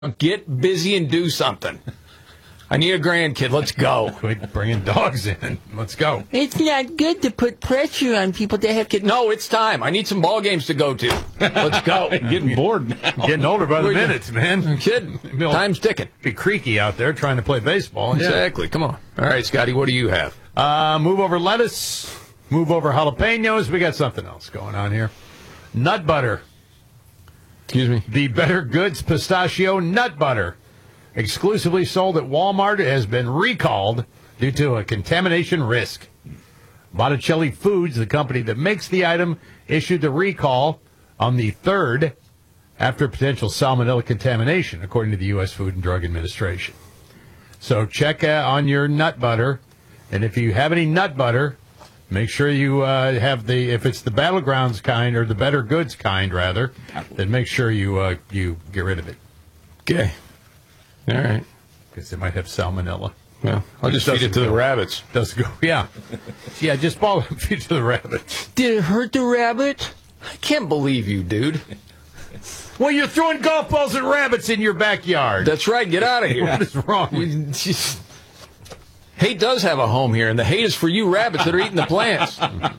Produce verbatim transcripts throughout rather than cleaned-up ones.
Get busy and do something. I need a grandkid. Let's go. Quit bringing dogs in. Let's go. It's not good to put pressure on people to have kids. No, it's time. I need some ball games to go to. Let's go. Getting bored now. Getting older by the We're minutes, man. I'm kidding. Time's ticking. Be creaky out there trying to play baseball. Exactly. Come on. All right, Scotty, what do you have? Uh, move over lettuce. Move over jalapenos. We got something else going on here. Nut butter. Excuse me? The Better Goods pistachio nut butter, exclusively sold at Walmart, has been recalled due to a contamination risk. Botticelli Foods, the company that makes the item, issued the recall on the third after potential salmonella contamination, according to the U S Food and Drug Administration. So check uh, on your nut butter, and if you have any nut butter, make sure you uh, have the, if it's the Battlegrounds kind, or the Better Goods kind, rather, then make sure you uh, you get rid of it. Okay. All right. Because it might have salmonella. Well, I'll just feed it to the rabbits. Does go, yeah. Yeah, just ball and feed it to the rabbits. Did it hurt the rabbit? I can't believe you, dude. Well, you're throwing golf balls at rabbits in your backyard. That's right. Get out of here. What is wrong with you? Just... Hate does have a home here, and the hate is for you rabbits that are eating the plants.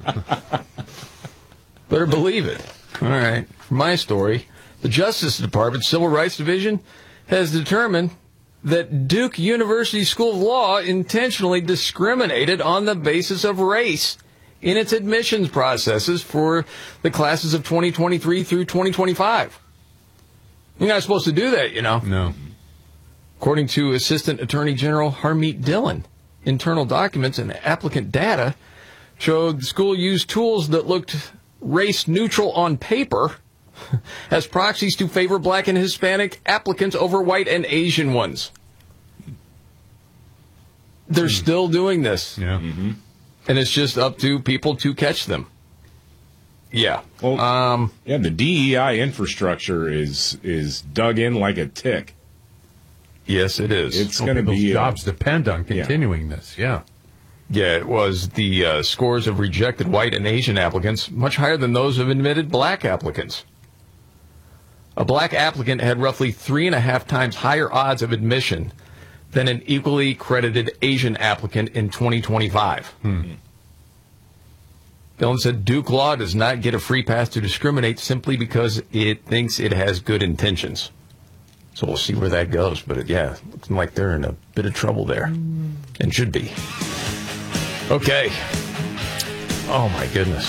Better believe it. All right. For my story, the Justice Department Civil Rights Division has determined that Duke University School of Law intentionally discriminated on the basis of race in its admissions processes for the classes of twenty twenty-three through twenty twenty-five. You're not supposed to do that, you know. No. According to Assistant Attorney General Harmeet Dillon, internal documents and applicant data showed the school used tools that looked race-neutral on paper as proxies to favor black and Hispanic applicants over white and Asian ones. They're mm. still doing this. Yeah. Mm-hmm. And it's just up to people to catch them. Yeah. Well, um, yeah, the D E I infrastructure is is dug in like a tick. Yes, it is. It's well, going to be jobs uh, depend on continuing yeah. this. Yeah. Yeah, it was the uh, scores of rejected white and Asian applicants much higher than those of admitted black applicants. A black applicant had roughly three and a half times higher odds of admission than an equally credited Asian applicant in twenty twenty-five. Hmm. Dillon said Duke Law does not get a free pass to discriminate simply because it thinks it has good intentions. So we'll see where that goes. But, it, yeah, looks like they're in a bit of trouble there. And should be. Okay. Oh, my goodness.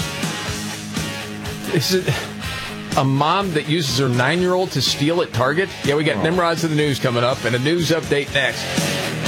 Is it a mom that uses her nine-year-old to steal at Target? Yeah, we got oh. Nimrods of the News coming up and a news update next.